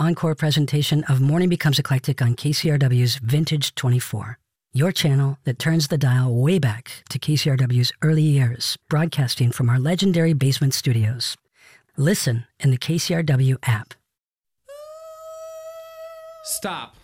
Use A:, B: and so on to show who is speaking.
A: encore presentation of Morning Becomes Eclectic on KCRW's Vintage 24. Your channel that turns the dial way back to KCRW's early years, broadcasting from our legendary basement studios. Listen in the KCRW app.
B: Stop.